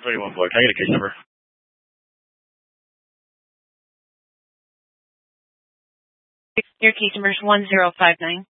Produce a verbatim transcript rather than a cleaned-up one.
twenty-one Floyd. Can I get a case number? Your case number is one zero five nine.